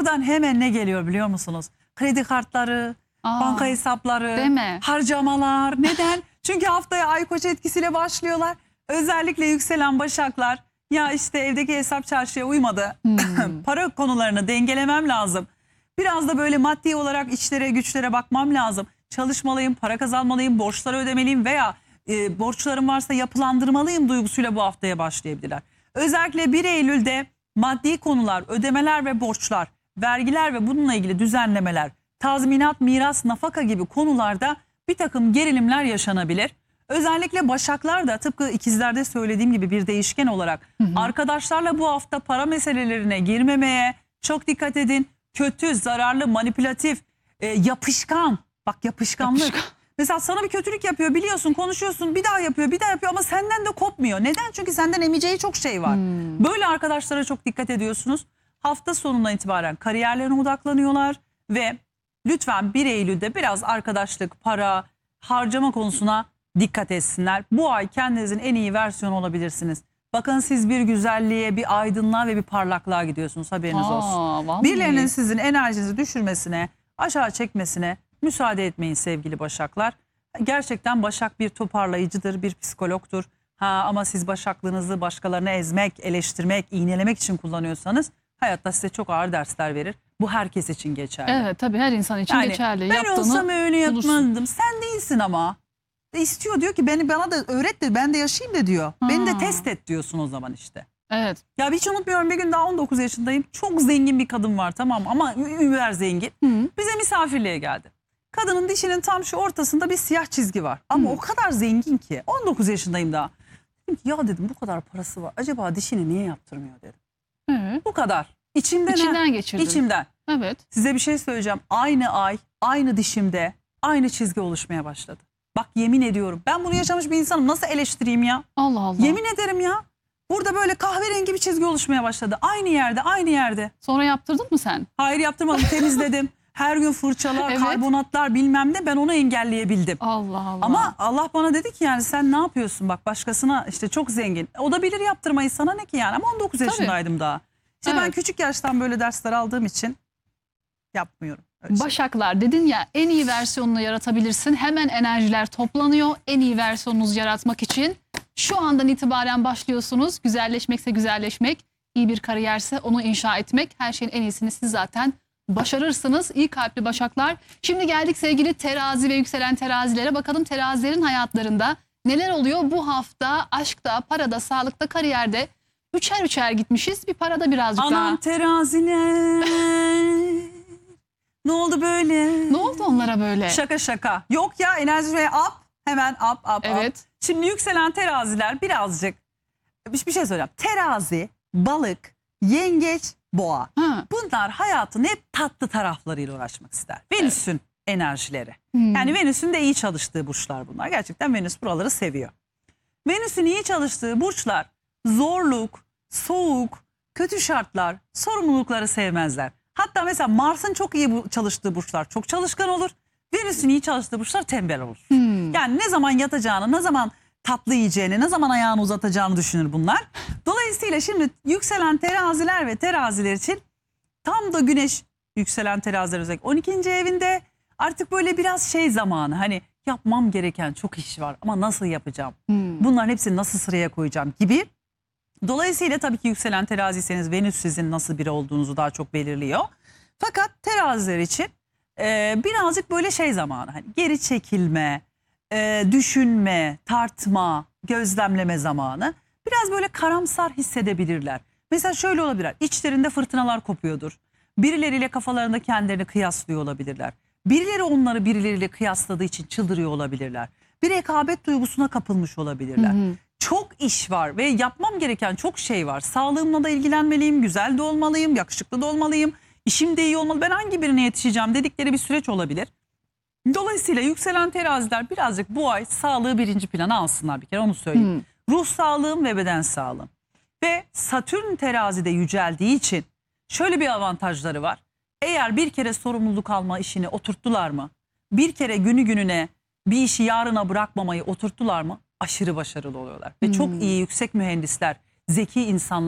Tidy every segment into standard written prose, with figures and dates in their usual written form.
buradan hemen ne geliyor biliyor musunuz? Kredi kartları, banka hesapları, değil mi? harcamalar. Neden? Çünkü haftaya Ay Koç etkisiyle başlıyorlar. Özellikle yükselen Başaklar, ya işte evdeki hesap çarşıya uymadı. Para konularını dengelemem lazım. Biraz da böyle maddi olarak içlere güçlere bakmam lazım. Çalışmalıyım, para kazanmalıyım, borçları ödemeliyim veya borçlarım varsa yapılandırmalıyım duygusuyla bu haftaya başlayabilirler. Özellikle 1 Eylül'de maddi konular, ödemeler ve borçlar, vergiler ve bununla ilgili düzenlemeler, tazminat, miras, nafaka gibi konularda bir takım gerilimler yaşanabilir. Özellikle Başaklar da tıpkı ikizlerde söylediğim gibi bir değişken olarak arkadaşlarla bu hafta para meselelerine girmemeye çok dikkat edin. Kötü, zararlı, manipülatif, yapışkan. Bak yapışkanlık. Mesela sana bir kötülük yapıyor, biliyorsun, konuşuyorsun, bir daha yapıyor, bir daha yapıyor ama senden de kopmuyor. Neden? Çünkü senden emeceği çok şey var. Böyle arkadaşlara çok dikkat ediyorsunuz. Hafta sonundan itibaren kariyerlerine odaklanıyorlar ve lütfen 1 Eylül'de biraz arkadaşlık, para, harcama konusuna dikkat etsinler. Bu ay kendinizin en iyi versiyonu olabilirsiniz. Bakın siz bir güzelliğe, bir aydınlığa ve bir parlaklığa gidiyorsunuz, haberiniz olsun. Vallahi. Birilerinin sizin enerjinizi düşürmesine, aşağı çekmesine müsaade etmeyin sevgili Başaklar. Gerçekten Başak bir toparlayıcıdır, bir psikologtur. Ama siz Başaklığınızı başkalarını ezmek, eleştirmek, iğnelemek için kullanıyorsanız hayatta size çok ağır dersler verir. Bu herkes için geçerli. Evet, tabii her insan için geçerli. Ben olsam öyle bulursun. yapmadım. Sen değilsin ama. İstiyor, diyor ki bana da öğret de ben de yaşayayım da diyor. Beni de test et diyorsun o zaman işte. Evet. Ya hiç unutmuyorum, bir gün daha 19 yaşındayım. Çok zengin bir kadın var, tamam mı? Ama über zengin. Bize misafirliğe geldi. Kadının dişinin tam şu ortasında bir siyah çizgi var. Ama o kadar zengin ki. 19 yaşındayım daha. Dedim ki, ya dedim, bu kadar parası var. Acaba dişini niye yaptırmıyor dedim. Evet. Bu kadar. İçinden geçirdin. İçimden. Evet. Size bir şey söyleyeceğim. Aynı ay, aynı dişimde aynı çizgi oluşmaya başladı. Bak yemin ediyorum. Ben bunu yaşamış bir insanım. Nasıl eleştireyim ya? Allah Allah. Yemin ederim ya. Burada böyle kahverengi bir çizgi oluşmaya başladı. Aynı yerde, aynı yerde. Sonra yaptırdın mı sen? Hayır, yaptırmadım. Temizledim. Her gün fırçalar, Evet. karbonatlar bilmem ne, ben onu engelleyebildim. Allah Allah. Ama Allah bana dedi ki, yani sen ne yapıyorsun, bak başkasına işte çok zengin. O da bilir yaptırmayı, sana ne ki yani, ama 19 yaşındaydım daha. İşte ben Evet. küçük yaştan böyle dersler aldığım için yapmıyorum. Öyle şey. Başaklar dedin ya, en iyi versiyonunu yaratabilirsin. Hemen enerjiler toplanıyor. En iyi versiyonunuzu yaratmak için şu andan itibaren başlıyorsunuz. Güzelleşmekse güzelleşmek, iyi bir kariyerse onu inşa etmek. Her şeyin en iyisini siz zaten başarırsınız. İyi kalpli Başaklar. Şimdi geldik sevgili terazi ve yükselen terazilere. Bakalım terazilerin hayatlarında neler oluyor bu hafta? Aşkta, parada, sağlıkta, kariyerde üçer üçer gitmişiz. Bir parada birazcık Anam daha. teraziler. Ne oldu böyle? Ne oldu onlara böyle? Şaka şaka. Yok ya, enerji ve up. Hemen up. Evet. Şimdi yükselen teraziler birazcık bir şey söyleyeceğim. Terazi, balık, yengeç, boğa. Ha. Bunlar hayatın hep tatlı taraflarıyla uğraşmak ister. Venüs'ün enerjileri. Hmm. Yani Venüs'ün de iyi çalıştığı burçlar bunlar. Gerçekten Venüs buraları seviyor. Venüs'ün iyi çalıştığı burçlar zorluk, soğuk, kötü şartlar, sorumlulukları sevmezler. Hatta mesela Mars'ın çok iyi çalıştığı burçlar çok çalışkan olur. Venüs'ün iyi çalıştığı burçlar tembel olur. Yani ne zaman yatacağını, ne zaman tatlı yiyeceğini, ne zaman ayağını uzatacağını düşünür bunlar. Dolayısıyla şimdi yükselen teraziler ve teraziler için tam da Güneş yükselen teraziler özellikle 12. evinde, artık böyle biraz şey zamanı, hani yapmam gereken çok iş var ama nasıl yapacağım? Bunların hepsini nasıl sıraya koyacağım gibi. Dolayısıyla tabii ki yükselen teraziyseniz Venüs sizin nasıl biri olduğunuzu daha çok belirliyor. Fakat teraziler için birazcık böyle şey zamanı, hani geri çekilme, düşünme, tartma, gözlemleme zamanı. Biraz böyle karamsar hissedebilirler. Mesela şöyle olabilir, içlerinde fırtınalar kopuyordur. Birileriyle kafalarında kendilerini kıyaslıyor olabilirler. Birileri onları birileriyle kıyasladığı için çıldırıyor olabilirler. Bir rekabet duygusuna kapılmış olabilirler. Çok iş var ve yapmam gereken çok şey var. Sağlığımla da ilgilenmeliyim, güzel de olmalıyım, yakışıklı da olmalıyım, işim de iyi olmalı. Ben hangi birine yetişeceğim dedikleri bir süreç olabilir. Dolayısıyla yükselen teraziler birazcık bu ay sağlığı birinci plana alsınlar, bir kere onu söyleyeyim. Ruh sağlığım ve beden sağlığım. Ve Satürn terazide yüceldiği için şöyle bir avantajları var. Eğer bir kere sorumluluk alma işini oturttular mı? Bir kere günü gününe bir işi yarına bırakmamayı oturttular mı? Aşırı başarılı oluyorlar. Ve çok iyi yüksek mühendisler, zeki insanlar,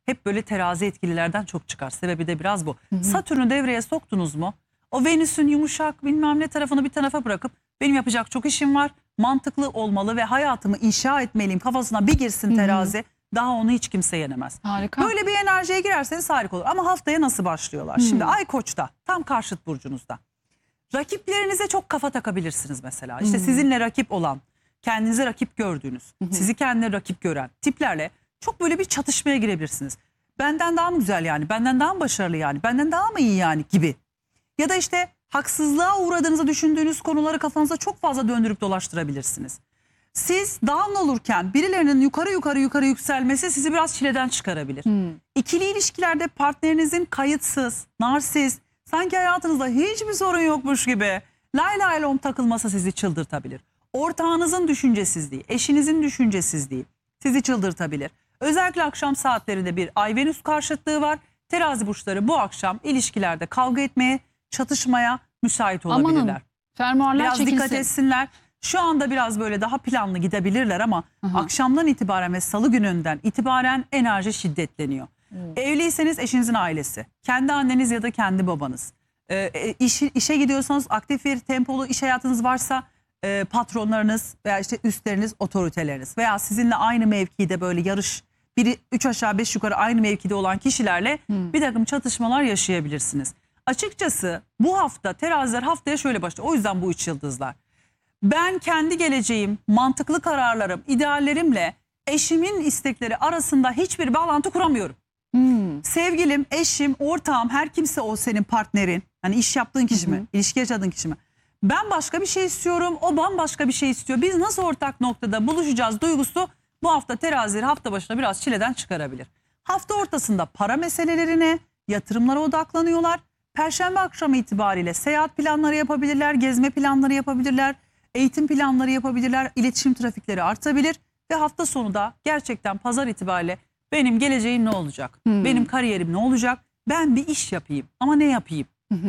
hep böyle terazi etkililerden çok çıkar. Sebebi de biraz bu. Satürn'ü devreye soktunuz mu? O Venüs'ün yumuşak bilmem ne tarafını bir tarafa bırakıp benim yapacak çok işim var. Mantıklı olmalı ve hayatımı inşa etmeliyim kafasına bir girsin terazi. Daha onu hiç kimse yenemez. Harika. Böyle bir enerjiye girerseniz harika olur. Ama haftaya nasıl başlıyorlar? Şimdi Ay Koç'ta, tam karşıt burcunuzda. Rakiplerinize çok kafa takabilirsiniz mesela. İşte sizinle rakip olan, kendinize rakip gördüğünüz, sizi kendine rakip gören tiplerle çok böyle bir çatışmaya girebilirsiniz. Benden daha mı güzel yani? Benden daha mı başarılı yani? Benden daha mı iyi yani gibi. Ya da işte haksızlığa uğradığınızı düşündüğünüz konuları kafanıza çok fazla döndürüp dolaştırabilirsiniz. Siz down olurken birilerinin yukarı yükselmesi sizi biraz çileden çıkarabilir. İkili ilişkilerde partnerinizin kayıtsız, narsist, sanki hayatınızda hiçbir sorun yokmuş gibi lay lay lom takılması sizi çıldırtabilir. Ortağınızın düşüncesizliği, eşinizin düşüncesizliği sizi çıldırtabilir. Özellikle akşam saatlerinde bir Ay-Venüs karşıtlığı var. Terazi burçları bu akşam ilişkilerde kavga etmeye, çatışmaya müsait olabilirler. Amanın, fermuarlar Biraz çekilsin. dikkat etsinler. Şu anda biraz böyle daha planlı gidebilirler ama akşamdan itibaren ve salı gününden itibaren enerji şiddetleniyor. Evliyseniz eşinizin ailesi, kendi anneniz ya da kendi babanız. İşe gidiyorsanız aktif bir tempolu iş hayatınız varsa patronlarınız veya işte üstleriniz, otoriteleriniz veya sizinle aynı mevkide böyle yarış, biri 3 aşağı 5 yukarı aynı mevkide olan kişilerle bir takım çatışmalar yaşayabilirsiniz. Açıkçası bu hafta teraziler haftaya şöyle başlıyor. O yüzden bu 3 yıldızlar. Ben kendi geleceğim, mantıklı kararlarım, ideallerimle eşimin istekleri arasında hiçbir bağlantı kuramıyorum. Sevgilim, eşim, ortağım, her kimse o senin partnerin. Hani iş yaptığın kişi mi, ilişki yaşadığın kişi mi? Ben başka bir şey istiyorum, o bambaşka bir şey istiyor. Biz nasıl ortak noktada buluşacağız duygusu bu hafta terazileri hafta başına biraz çileden çıkarabilir. Hafta ortasında para meselelerine, yatırımlara odaklanıyorlar. Perşembe akşamı itibariyle seyahat planları yapabilirler, gezme planları yapabilirler, eğitim planları yapabilirler, iletişim trafikleri artabilir. Ve hafta sonu da gerçekten pazar itibariyle benim geleceğim ne olacak? Benim kariyerim ne olacak? Ben bir iş yapayım ama ne yapayım?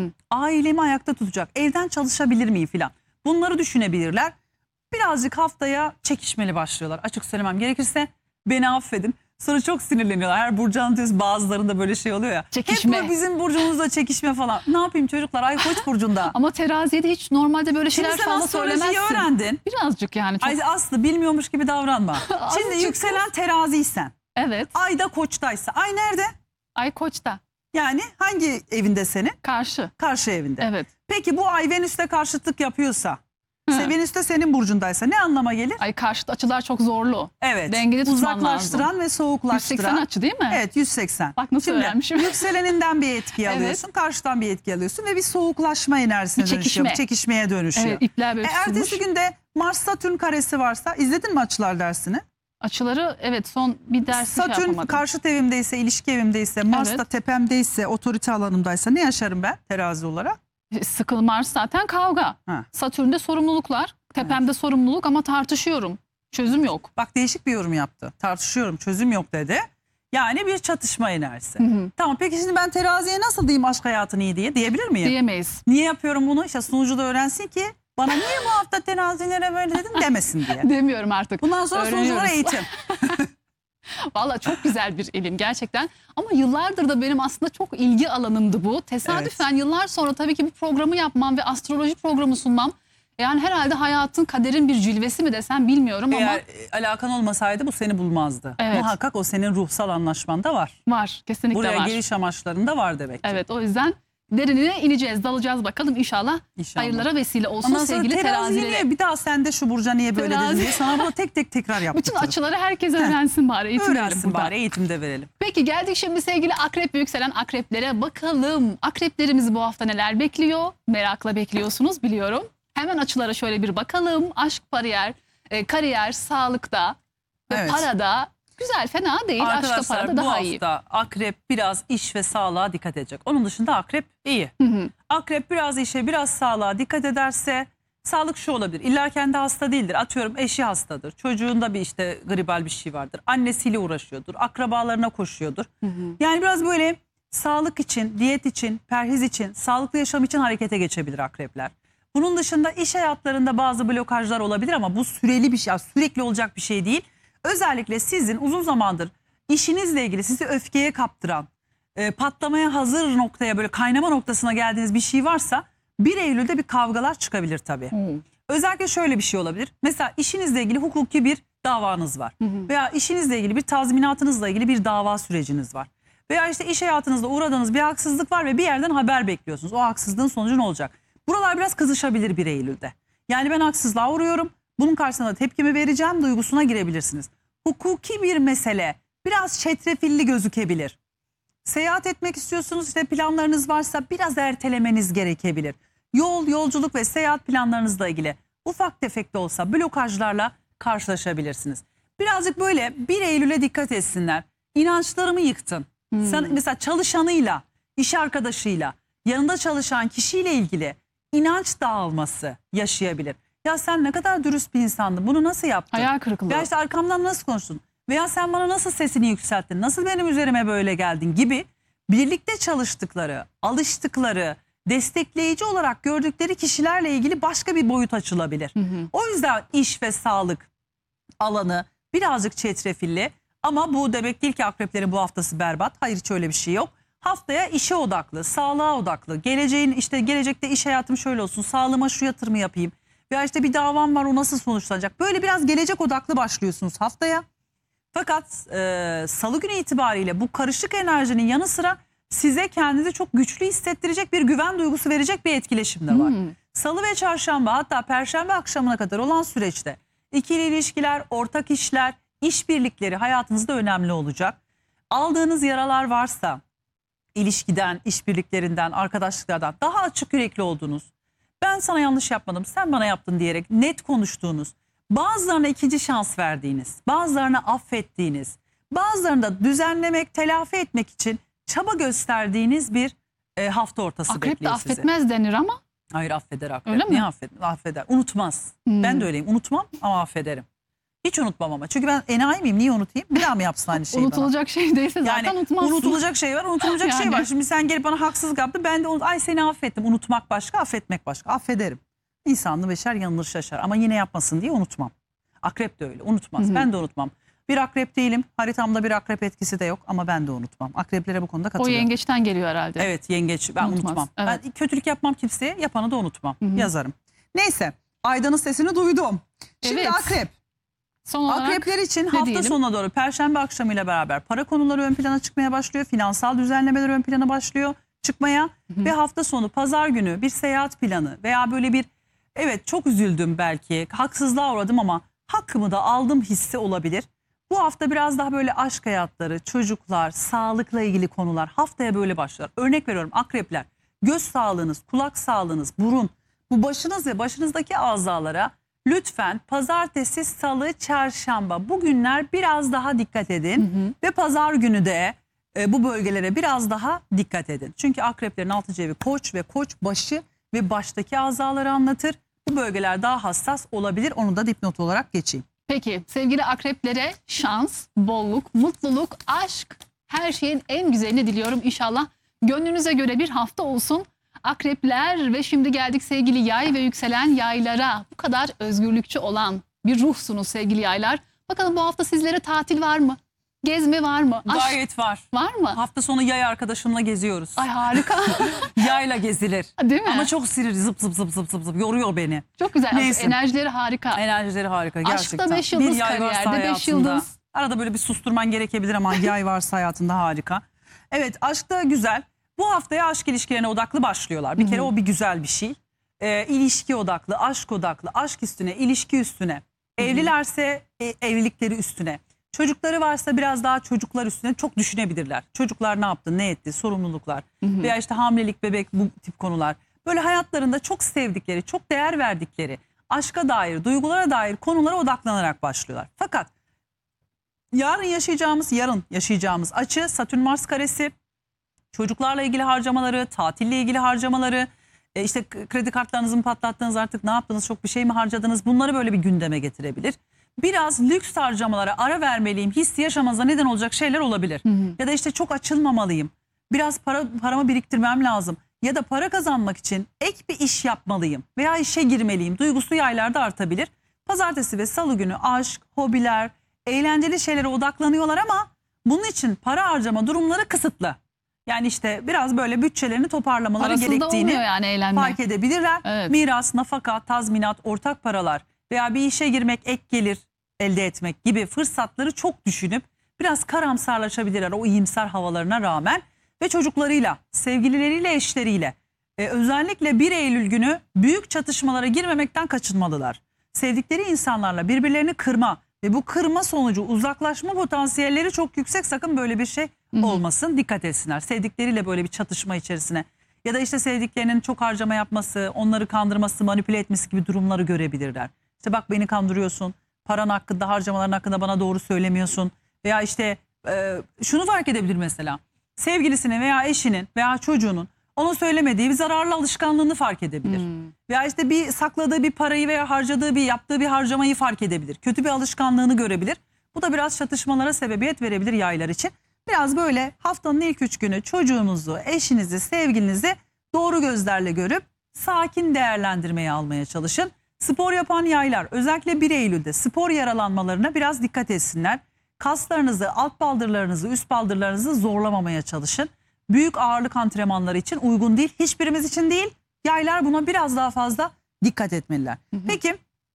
Ailemi ayakta tutacak, evden çalışabilir miyim filan. Bunları düşünebilirler. Birazcık haftaya çekişmeli başlıyorlar. Açık söylemem gerekirse beni affedin. Sonra çok sinirleniyorlar. Her burcu anlatıyoruz, bazılarında böyle şey oluyor ya. Çekişme. Hep böyle bizim burcumuzda çekişme falan. Ne yapayım çocuklar? Ay Koç burcunda. Ama teraziye de hiç normalde böyle Şimdi şeyler sen fazla astrolojiyi söylemezsin. öğrendin. Birazcık yani çok. Ay Aslı bilmiyormuş gibi davranma. Şimdi Azıcık. yükselen teraziysen, Evet. Ayda Koç'taysa. Ay nerede? Ay Koç'ta. Yani hangi evinde senin? Karşı. Karşı evinde. Evet. Peki bu Ay Venüs'te karşıtlık yapıyorsa, Venüs de senin burcundaysa ne anlama gelir? Ay karşıt açılar çok zorlu. Evet. Dengede tutman uzaklaştıran lazım. ve 180 soğuklaştıran. açı değil mi? Evet 180. Bak nasıl Şimdi, öğrenmişim. Yükseleninden bir etki Evet. alıyorsun, karşıdan bir etki alıyorsun ve bir soğuklaşma enerjisine Bir dönüşüyor. çekişme. Bir çekişmeye dönüşüyor. Evet, ipler böyle tutulmuş. Ertesi günde Mars Satürn karesi varsa izledin mi açılar dersini? Açıları evet son bir dersi şey Satürn yapamadım. karşıt evimdeyse, ilişki evimdeyse, Mars da Evet. tepemdeyse, otorite alanımdaysa ne yaşarım ben terazi olarak? Sıkılmaz zaten kavga. Ha. Satürn'de sorumluluklar. Tepemde sorumluluk ama tartışıyorum. Çözüm yok. Bak değişik bir yorum yaptı. Tartışıyorum, çözüm yok dedi. Yani bir çatışma enerjisi. Tamam peki şimdi ben teraziye nasıl diyeyim aşk hayatın iyi diye diyebilir miyim? Diyemeyiz. Niye yapıyorum bunu? İşte sunucu da öğrensin ki bana niye bu hafta terazilere böyle dedim demesin diye. Demiyorum artık. Bundan sonra sunuculara Öğreniyoruz. eğitim. Valla çok güzel bir ilim gerçekten. Ama yıllardır da benim aslında çok ilgi alanımdı bu. Tesadüfen yıllar sonra tabii ki bu programı yapmam ve astroloji programı sunmam. Yani herhalde hayatın, kaderin bir cilvesi mi desem bilmiyorum ama Eğer alakan olmasaydı bu seni bulmazdı. Evet. Muhakkak o senin ruhsal anlaşmanda var. var. Kesinlikle Buraya var. giriş amaçlarında var demek ki. Evet o yüzden derinine ineceğiz, dalacağız bakalım inşallah. İnşallah. Hayırlara vesile olsun Ondan sonra sevgili teraziye terazilere. niye bir daha sen de şu burca niye böyle Terazi. dedin diye sana bunu tek tek tekrar Bütün yaptırırım. açıları herkes öğrensin bari. Eğitim verelim Öğrensin burada. bari eğitimde verelim. Peki geldik şimdi sevgili akrep ve yükselen akreplere bakalım. Akreplerimizi bu hafta neler bekliyor? Merakla bekliyorsunuz biliyorum. Hemen açılara şöyle bir bakalım. Aşk, kariyer, sağlıkta ve Evet. parada güzel, fena değil. Aşkta, Arkadaşlar parada bu daha iyi. hafta akrep biraz iş ve sağlığa dikkat edecek. Onun dışında akrep iyi. Akrep biraz işe biraz sağlığa dikkat ederse sağlık şu olabilir. İlla kendi hasta değildir. Atıyorum eşi hastadır. Çocuğunda bir işte gribal bir şey vardır. Annesiyle uğraşıyordur. Akrabalarına koşuyordur. Yani biraz böyle sağlık için, diyet için, perhiz için, sağlıklı yaşam için harekete geçebilir akrepler. Bunun dışında iş hayatlarında bazı blokajlar olabilir ama bu süreli bir şey, sürekli olacak bir şey değil. Özellikle sizin uzun zamandır işinizle ilgili sizi öfkeye kaptıran, patlamaya hazır noktaya, böyle kaynama noktasına geldiğiniz bir şey varsa 1 Eylül'de bir kavgalar çıkabilir tabii. Özellikle şöyle bir şey olabilir. Mesela işinizle ilgili hukuki bir davanız var. Veya işinizle ilgili bir tazminatınızla ilgili bir dava süreciniz var. Veya işte iş hayatınızda uğradığınız bir haksızlık var ve bir yerden haber bekliyorsunuz. O haksızlığın sonucu ne olacak? Buralar biraz kızışabilir 1 Eylül'de. Yani ben haksızlığa uğruyorum, bunun karşısında tepkimi vereceğim duygusuna girebilirsiniz. Hukuki bir mesele biraz çetrefilli gözükebilir. Seyahat etmek istiyorsunuz, işte planlarınız varsa biraz ertelemeniz gerekebilir. Yolculuk ve seyahat planlarınızla ilgili ufak tefek de olsa blokajlarla karşılaşabilirsiniz. Birazcık böyle 1 Eylül'e dikkat etsinler. İnançlarımı yıktın. Sen mesela çalışanıyla, iş arkadaşıyla, yanında çalışan kişiyle ilgili inanç dağılması yaşayabilir. Ya sen ne kadar dürüst bir insandın, bunu nasıl yaptın? Hayal kırıklığı. Ya işte arkamdan nasıl konuştun? Veya sen bana nasıl sesini yükselttin? Nasıl benim üzerime böyle geldin gibi birlikte çalıştıkları, alıştıkları, destekleyici olarak gördükleri kişilerle ilgili başka bir boyut açılabilir. O yüzden iş ve sağlık alanı birazcık çetrefilli, ama bu demek değil ki akreplerin bu haftası berbat. Hayır, hiç öyle bir şey yok. Haftaya işe odaklı, sağlığa odaklı, gelecekte iş hayatım şöyle olsun, sağlığıma şu yatırımı yapayım. Veya işte bir davam var, o nasıl sonuçlanacak? Böyle biraz gelecek odaklı başlıyorsunuz haftaya. Fakat salı günü itibariyle bu karışık enerjinin yanı sıra size kendinizi çok güçlü hissettirecek, bir güven duygusu verecek bir etkileşim de var. Salı ve çarşamba, hatta perşembe akşamına kadar olan süreçte ikili ilişkiler, ortak işler, işbirlikleri hayatınızda önemli olacak. Aldığınız yaralar varsa ilişkiden, işbirliklerinden, arkadaşlıklardan daha açık yürekli olduğunuz, ben sana yanlış yapmadım, sen bana yaptın diyerek net konuştuğunuz, bazılarına ikinci şans verdiğiniz, bazılarına affettiğiniz, bazılarını da düzenlemek, telafi etmek için çaba gösterdiğiniz bir hafta ortası Akrep de bekliyor sizi. affetmez denir ama. Hayır, affeder akrep. Öyle mi? Niye affeder? Unutmaz. Ben de öyleyim. Unutmam ama affederim. Hiç unutmam ama. Çünkü ben enayi miyim? Niye unutayım? Bir daha mı yapsın aynı şeyi bana? Unutulacak şey değilse zaten Yani unutmazsın. unutulacak şey var, unutulacak şey Yani. var. Şimdi sen gelip bana haksızlık yaptın. Ben de ay seni affettim. Unutmak başka, affetmek başka. Affederim. İnsanlı beşer yanılır şaşar. Ama yine yapmasın diye unutmam. Akrep de öyle. Unutmaz. Ben de unutmam. Bir akrep değilim. Haritamda bir akrep etkisi de yok ama ben de unutmam. Akreplere bu konuda O katılıyorum. yengeçten geliyor herhalde. Evet, yengeç. Ben Unutmaz, unutmam. evet. Ben kötülük yapmam kimseye. Yapanı da unutmam. Yazarım. Neyse. Aydan'ın sesini duydum. Şimdi Evet. akrep. Son olarak Akrepler için ne hafta diyelim? sonuna doğru perşembe akşamıyla beraber para konuları ön plana çıkmaya başlıyor. Finansal düzenlemeler ön plana başlıyor çıkmaya. Ve hafta sonu pazar günü bir seyahat planı veya böyle bir, evet çok üzüldüm belki, haksızlığa uğradım ama hakkımı da aldım hissi olabilir. Bu hafta biraz daha böyle aşk hayatları, çocuklar, sağlıkla ilgili konular haftaya böyle başlar. Örnek veriyorum, akrepler, göz sağlığınız, kulak sağlığınız, burun, bu başınız ve başınızdaki azalara lütfen pazartesi, salı, çarşamba bu günler biraz daha dikkat edin. Ve pazar günü de bu bölgelere biraz daha dikkat edin. Çünkü akreplerin 6. evi koç ve koç başı ve baştaki azaları anlatır. Bu bölgeler daha hassas olabilir. Onu da dipnot olarak geçeyim. Peki sevgili akreplere şans, bolluk, mutluluk, aşk, her şeyin en güzelini diliyorum. İnşallah gönlünüze göre bir hafta olsun. Akrepler ve şimdi geldik sevgili yay ve yükselen yaylara. Bu kadar özgürlükçü olan bir ruhsunuz sevgili yaylar. Bakalım bu hafta sizlere tatil var mı? Gezme var mı? Aşk Gayet var. var mı? Hafta sonu yay arkadaşımla geziyoruz. Ay harika. Yayla gezilir. Değil mi? Ama çok sinir, zıp zıp zıp zıp zıp zıp yoruyor beni. Çok güzel. Neyse. Enerjileri harika. Enerjileri harika gerçekten. Aşkta 5 yıldız, Bir yay varsa kariyerde 5 hayatında, yıldız. arada böyle bir susturman gerekebilir ama yay varsa hayatında harika. Evet, aşk da güzel. Bu haftaya aşk ilişkilerine odaklı başlıyorlar. Bir kere o bir güzel bir şey. İlişki odaklı, aşk odaklı, aşk üstüne, ilişki üstüne. Evlilerse evlilikleri üstüne. Çocukları varsa biraz daha çocuklar üstüne çok düşünebilirler. Çocuklar ne yaptı, ne etti, sorumluluklar. Veya işte hamilelik, bebek, bu tip konular. Böyle hayatlarında çok sevdikleri, çok değer verdikleri, aşka dair, duygulara dair konulara odaklanarak başlıyorlar. Fakat yarın yaşayacağımız açı Satürn-Mars karesi, çocuklarla ilgili harcamaları, tatille ilgili harcamaları, işte kredi kartlarınızı mı patlattınız, artık ne yaptınız, çok bir şey mi harcadınız, bunları böyle bir gündeme getirebilir. Biraz lüks harcamalara ara vermeliyim hissi yaşamanıza neden olacak şeyler olabilir. Ya da işte çok açılmamalıyım, biraz paramı biriktirmem lazım ya da para kazanmak için ek bir iş yapmalıyım veya işe girmeliyim duygusu yaylarda artabilir. Pazartesi ve salı günü aşk, hobiler, eğlenceli şeylere odaklanıyorlar ama Bunun için para harcama durumları kısıtlı. Yani işte biraz böyle bütçelerini toparlamaları Parasız da gerektiğini olmuyor yani eğlenmek. fark edebilirler. Evet. Miras, nafaka, tazminat, ortak paralar veya bir işe girmek, ek gelir elde etmek gibi fırsatları çok düşünüp biraz karamsarlaşabilirler o iyimser havalarına rağmen ve çocuklarıyla, sevgilileriyle, eşleriyle özellikle 1 Eylül günü büyük çatışmalara girmemekten kaçınmalılar. Sevdikleri insanlarla birbirlerini kırma ve bu kırma sonucu uzaklaşma potansiyelleri çok yüksek, sakın böyle bir şey olmasın, dikkat etsinler. Sevdikleriyle böyle bir çatışma içerisine ya da işte sevdiklerinin çok harcama yapması, onları kandırması, manipüle etmesi gibi durumları görebilirler. İşte bak beni kandırıyorsun, paran hakkında, harcamaların hakkında bana doğru söylemiyorsun veya işte şunu fark edebilir mesela, sevgilisinin veya eşinin veya çocuğunun ona söylemediği bir zararlı alışkanlığını fark edebilir. Veya işte bir sakladığı bir parayı veya harcadığı bir yaptığı bir harcamayı fark edebilir. Kötü bir alışkanlığını görebilir. Bu da biraz çatışmalara sebebiyet verebilir yaylar için. Biraz böyle haftanın ilk 3 günü çocuğunuzu, eşinizi, sevgilinizi doğru gözlerle görüp sakin değerlendirmeye almaya çalışın. Spor yapan yaylar özellikle 1 Eylül'de spor yaralanmalarına biraz dikkat etsinler. Kaslarınızı, alt baldırlarınızı, üst baldırlarınızı zorlamamaya çalışın. Büyük ağırlık antrenmanları için uygun değil. Hiçbirimiz için değil. Yaylar buna biraz daha fazla dikkat etmeliler. Peki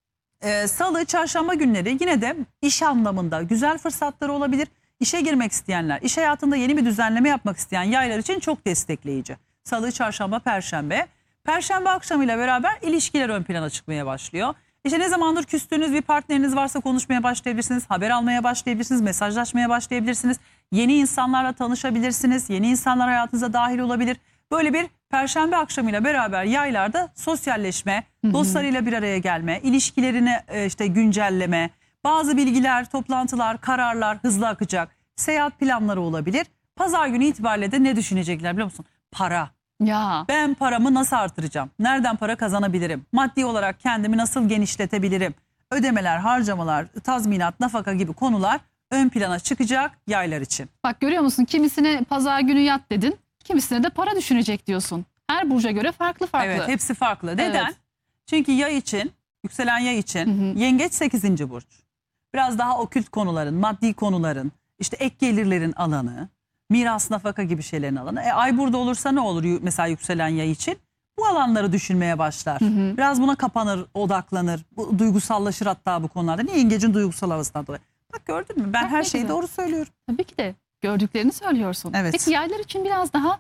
salı, çarşamba günleri yine de iş anlamında güzel fırsatları olabilir. İşe girmek isteyenler, iş hayatında yeni bir düzenleme yapmak isteyen yaylar için çok destekleyici. Salı, çarşamba, perşembe. Perşembe akşamıyla beraber ilişkiler ön plana çıkmaya başlıyor. İşte ne zamandır küstüğünüz bir partneriniz varsa konuşmaya başlayabilirsiniz, haber almaya başlayabilirsiniz, mesajlaşmaya başlayabilirsiniz. Yeni insanlarla tanışabilirsiniz, yeni insanlar hayatınıza dahil olabilir. Böyle bir perşembe akşamıyla beraber yaylarda sosyalleşme, dostlarıyla bir araya gelme, ilişkilerini işte güncelleme, bazı bilgiler, toplantılar, kararlar hızlı akacak, seyahat planları olabilir. Pazar günü itibariyle de ne düşünecekler biliyor musun? Para. Ya. Ben paramı nasıl artıracağım? Nereden para kazanabilirim? Maddi olarak kendimi nasıl genişletebilirim? Ödemeler, harcamalar, tazminat, nafaka gibi konular ön plana çıkacak yaylar için. Bak görüyor musun? Kimisine pazar günü yat dedin. Kimisine de para düşünecek diyorsun. Her burca göre farklı farklı. Evet, hepsi farklı. Neden? Evet. Çünkü yay için, yükselen yay için yengeç 8. burç. Biraz daha okült konuların, maddi konuların, işte ek gelirlerin alanı, miras, nafaka gibi şeylerin alanı. Ay burada olursa ne olur mesela yükselen yay için? Bu alanları düşünmeye başlar. Biraz buna kapanır, odaklanır, duygusallaşır hatta bu konularda. Niye? Yengecin duygusal havasından dolayı. Bak gördün mü? Ben Bak, her ne şeyi güzel. doğru söylüyorum. Tabii ki de gördüklerini söylüyorsun. Evet. Peki yaylar için biraz daha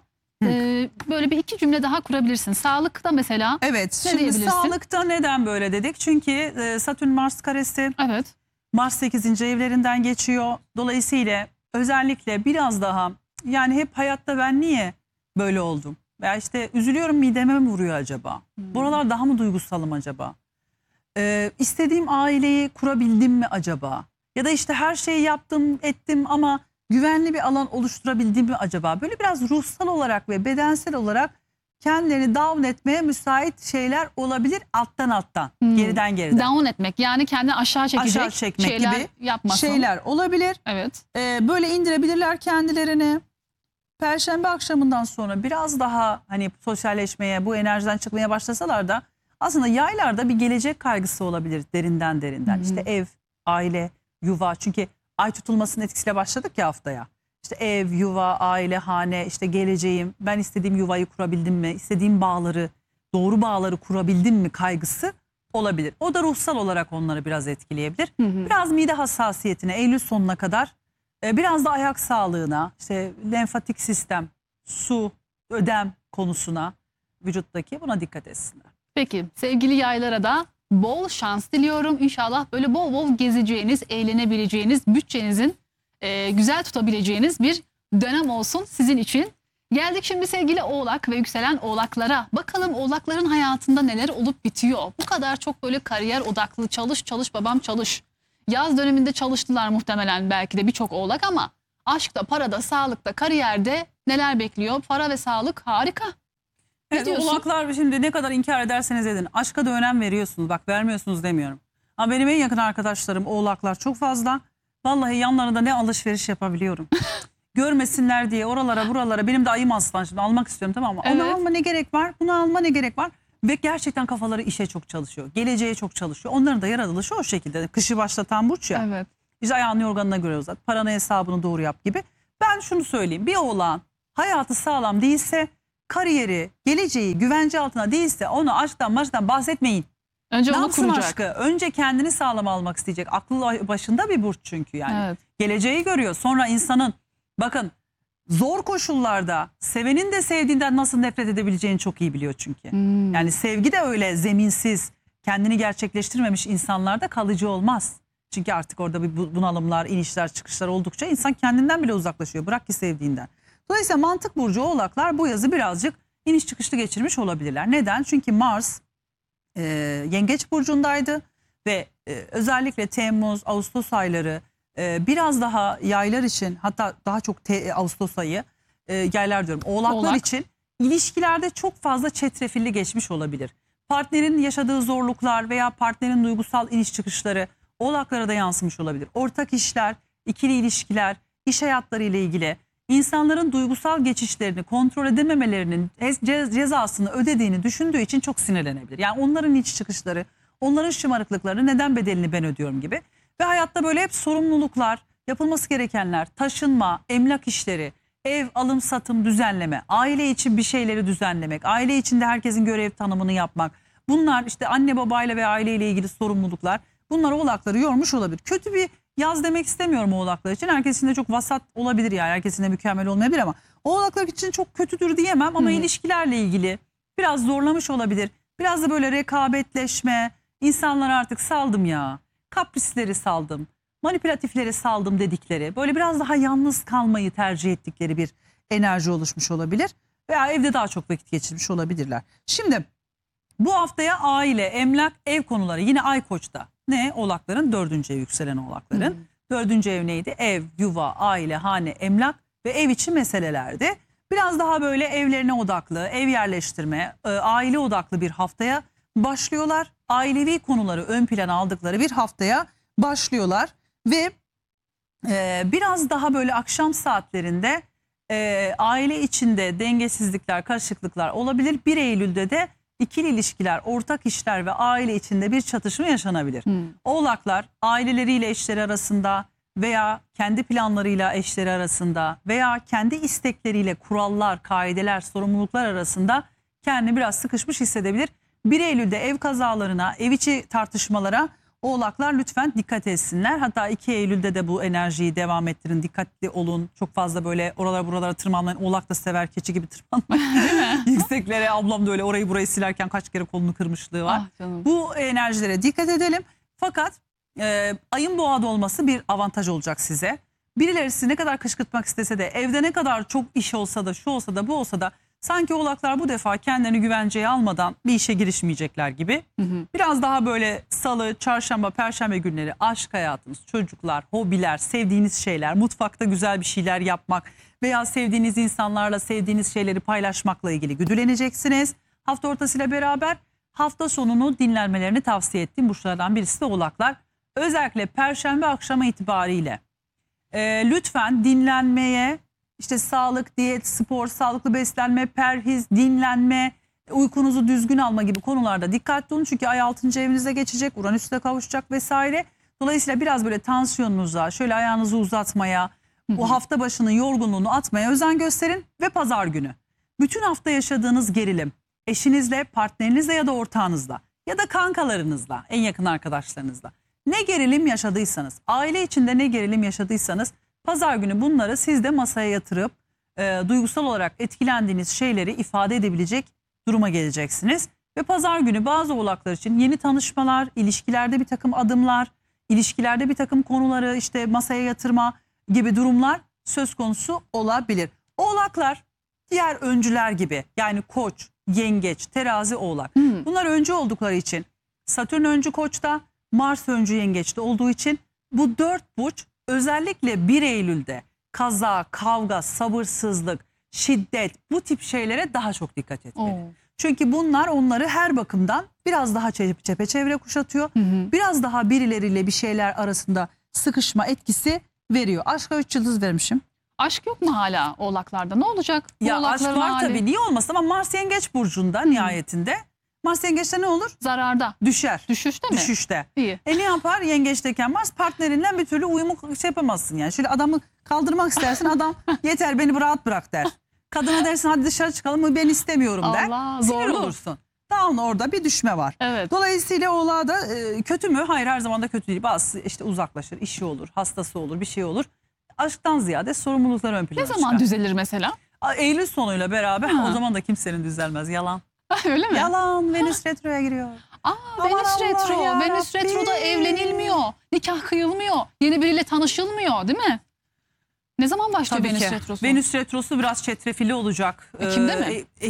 böyle bir 2 cümle daha kurabilirsin. Sağlıkta mesela. Evet. Ne Şimdi diyebilirsin? sağlıkta neden böyle dedik? Çünkü Satürn Mars karesi Evet. Mars 8. evlerinden geçiyor. Dolayısıyla özellikle biraz daha yani hep hayatta ben niye böyle oldum? Veya işte üzülüyorum, mideme mi vuruyor acaba? Buralar daha mı duygusalım acaba? İstediğim aileyi kurabildim mi acaba? Ya da işte her şeyi yaptım ettim ama güvenli bir alan oluşturabildim mi acaba? Böyle biraz ruhsal olarak ve bedensel olarak kendilerini down etmeye müsait şeyler olabilir alttan geriden. Down etmek yani kendini aşağı çekecek Aşağı çekmek şeyler gibi yapmasın. şeyler olabilir. Evet. Böyle indirebilirler kendilerini. Perşembe akşamından sonra biraz daha hani sosyalleşmeye, bu enerjiden çıkmaya başlasalar da aslında yaylarda bir gelecek kaygısı olabilir derinden. İşte ev, aile, yuva. Çünkü ay tutulmasının etkisiyle başladık ya haftaya. İşte ev, yuva, aile, hane, işte geleceğim, ben istediğim yuvayı kurabildim mi? İstediğim bağları, doğru bağları kurabildim mi kaygısı olabilir. O da ruhsal olarak onları biraz etkileyebilir. Biraz mide hassasiyetine Eylül sonuna kadar, biraz da ayak sağlığına, işte lenfatik sistem, su, ödem konusuna, vücuttaki buna dikkat etsinler. Peki sevgili yaylara da bol şans diliyorum. İnşallah böyle bol bol gezeceğiniz, eğlenebileceğiniz, bütçenizin güzel tutabileceğiniz bir dönem olsun sizin için. Geldik şimdi sevgili Oğlak ve yükselen Oğlaklara. Bakalım Oğlakların hayatında neler olup bitiyor. Bu kadar çok böyle kariyer odaklı, çalış çalış babam çalış. Yaz döneminde çalıştılar muhtemelen belki de birçok Oğlak ama aşkta, parada, sağlıkta, kariyerde neler bekliyor? Para ve sağlık harika. Evet, diyorsun? Oğlaklar şimdi ne kadar inkar ederseniz edin. Aşka da önem veriyorsunuz. Bak vermiyorsunuz demiyorum. Ama benim en yakın arkadaşlarım Oğlaklar çok fazla. Vallahi yanlarında ne alışveriş yapabiliyorum. Görmesinler diye oralara buralara, benim de ayım aslan, şimdi almak istiyorum tamam mı? Evet. Onu alma ne gerek var? Bunu alma ne gerek var? Ve gerçekten kafaları işe çok çalışıyor. Geleceğe çok çalışıyor. Onların da yaratılışı o şekilde. Kışı başlatan burç ya. Evet. İşte ayağını yorganına göre uzat. Paranı hesabını doğru yap gibi. Ben şunu söyleyeyim. Bir oğlan hayatı sağlam değilse, kariyeri, geleceği güvence altına değilse ona aşktan bahsetmeyin. Önce Ne onu yapsın kuracak. aşkı? Önce kendini sağlam almak isteyecek. Aklı başında bir burç çünkü yani. Evet. Geleceği görüyor. Sonra insanın bakın zor koşullarda sevenin de sevdiğinden nasıl nefret edebileceğini çok iyi biliyor çünkü. Yani sevgi de öyle zeminsiz, kendini gerçekleştirmemiş insanlarda kalıcı olmaz. Çünkü artık orada bir bunalımlar, inişler, çıkışlar oldukça insan kendinden bile uzaklaşıyor. Bırak ki sevdiğinden. Dolayısıyla mantık burcu oğlaklar bu yazı birazcık iniş çıkışlı geçirmiş olabilirler. Neden? Çünkü Mars Yengeç burcundaydı ve özellikle Temmuz, Ağustos ayları biraz daha yaylar için, hatta daha çok Ağustos ayı yaylar diyorum, oğlaklar Oğlak. için ilişkilerde çok fazla çetrefilli geçmiş olabilir. Partnerin yaşadığı zorluklar veya partnerin duygusal iniş çıkışları oğlaklara da yansımış olabilir. Ortak işler, ikili ilişkiler, iş hayatları ile ilgili insanların duygusal geçişlerini kontrol edememelerinin cezasını ödediğini düşündüğü için çok sinirlenebilir. Yani onların iç çıkışları, onların şımarıklıkları, neden bedelini ben ödüyorum gibi. Ve hayatta böyle hep sorumluluklar, yapılması gerekenler, taşınma, emlak işleri, ev, alım, satım, düzenleme, aile için bir şeyleri düzenlemek, aile içinde herkesin görev tanımını yapmak. Bunlar işte anne babayla ve aileyle ilgili sorumluluklar. Bunlar oğlakları yormuş olabilir. Kötü bir yaz demek istemiyorum oğlaklar için. Herkesin de çok vasat olabilir yani. Herkesin de mükemmel olmayabilir ama oğlaklar için çok kötüdür diyemem ama ilişkilerle ilgili biraz zorlamış olabilir. Biraz da böyle rekabetleşme, insanlar artık saldım ya, kaprisleri saldım, manipülatifleri saldım dedikleri, böyle biraz daha yalnız kalmayı tercih ettikleri bir enerji oluşmuş olabilir. Veya evde daha çok vakit geçirmiş olabilirler. Şimdi bu haftaya aile, emlak, ev konuları yine Ay Koç'ta. Ne? Oğlakların 4. ev, yükselen oğlakların. 4. ev neydi? Ev, yuva, aile, hane, emlak ve ev içi meselelerdi. Biraz daha böyle evlerine odaklı, ev yerleştirme, aile odaklı bir haftaya başlıyorlar. Ailevi konuları ön plana aldıkları bir haftaya başlıyorlar. Ve biraz daha böyle akşam saatlerinde aile içinde dengesizlikler, karışıklıklar olabilir. 1 Eylül'de de İkili ilişkiler, ortak işler ve aile içinde bir çatışma yaşanabilir. Oğlaklar aileleriyle eşleri arasında veya kendi planlarıyla eşleri arasında veya kendi istekleriyle kurallar, kaideler, sorumluluklar arasında kendini biraz sıkışmış hissedebilir. 1 Eylül'de ev kazalarına, ev içi tartışmalara oğlaklar lütfen dikkat etsinler. Hatta 2 Eylül'de de bu enerjiyi devam ettirin. Dikkatli olun. Çok fazla böyle oralara buralara tırmanmayın. Oğlak da sever, keçi gibi tırmanmayın. Yükseklere, ablam da öyle orayı burayı silerken kaç kere kolunu kırmışlığı var. Ah canım. Bu enerjilere dikkat edelim. Fakat ayın boğada olması bir avantaj olacak size. Birileri sizi ne kadar kışkırtmak istese de, evde ne kadar çok iş olsa da, şu olsa da, bu olsa da sanki oğlaklar bu defa kendilerini güvenceye almadan bir işe girişmeyecekler gibi. Biraz daha böyle salı, çarşamba, perşembe günleri aşk hayatınız, çocuklar, hobiler, sevdiğiniz şeyler, mutfakta güzel bir şeyler yapmak veya sevdiğiniz insanlarla sevdiğiniz şeyleri paylaşmakla ilgili güdüleneceksiniz. Hafta ortasıyla beraber hafta sonunu dinlenmelerini tavsiye ettiğim burçlardan birisi de oğlaklar. Özellikle perşembe akşamı itibariyle lütfen dinlenmeye, İşte sağlık, diyet, spor, sağlıklı beslenme, perhiz, dinlenme, uykunuzu düzgün alma gibi konularda dikkatli olun. Çünkü ay 6. evinize geçecek, Uranüs'le kavuşacak vesaire. Dolayısıyla biraz böyle tansiyonunuza, şöyle ayağınızı uzatmaya, o hafta başının yorgunluğunu atmaya özen gösterin. Ve pazar günü bütün hafta yaşadığınız gerilim eşinizle, partnerinizle ya da ortağınızla ya da kankalarınızla, en yakın arkadaşlarınızla ne gerilim yaşadıysanız, aile içinde ne gerilim yaşadıysanız pazar günü bunları siz de masaya yatırıp duygusal olarak etkilendiğiniz şeyleri ifade edebilecek duruma geleceksiniz. Ve pazar günü bazı oğlaklar için yeni tanışmalar, ilişkilerde bir takım adımlar, ilişkilerde bir takım konuları işte masaya yatırma gibi durumlar söz konusu olabilir. Oğlaklar diğer öncüler gibi, yani Koç, Yengeç, Terazi, Oğlak. Bunlar öncü oldukları için, Satürn öncü Koç'ta, Mars öncü Yengeç'te olduğu için bu 4 burç özellikle 1 Eylül'de kaza, kavga, sabırsızlık, şiddet, bu tip şeylere daha çok dikkat etmeli. Çünkü bunlar onları her bakımdan biraz daha çepeçevre kuşatıyor. Biraz daha birileriyle bir şeyler arasında sıkışma etkisi veriyor. Aşka 3 yıldız vermişim. Aşk yok mu hala oğlaklarda? Ne olacak? Bu Ya aşk oğlakların var hali? tabii, niye olmasın, ama Mars Yengeç burcunda nihayetinde. Mars yengeçte ne olur? Zararda. Düşer. Düşüşte mi? Düşüşte. İyi. Ne yapar? Yengeçteyken Mars partnerinden bir türlü uyumu şey yapamazsın yani. Şöyle adamı kaldırmak istersin, adam yeter beni rahat bırak der. Kadına dersin hadi dışarı çıkalım, ben istemiyorum der. Allah, Sinir zorlu. olursun. Down, orada bir düşme var. Evet. Dolayısıyla Oğlağa da kötü mü? Hayır, her zaman da kötü değil. Bazı işte uzaklaşır, işi olur, hastası olur, bir şey olur. Aşktan ziyade sorumluluklar ön plana Ne zaman çıkar. düzelir mesela? Eylül sonuyla beraber Ha. o zaman da kimsenin düzelmez. Yalan. Öyle mi? Yalan. Venüs retroya giriyor. Aa, Aman Venüs Allah retro. ya Venüs Rabbi. retroda evlenilmiyor. Nikah kıyılmıyor. Yeni biriyle tanışılmıyor, değil mi? Ne zaman başlıyor Tabii Venüs ki. retrosu? Venüs retrosu biraz çetrefilli olacak. Ekim'de mi?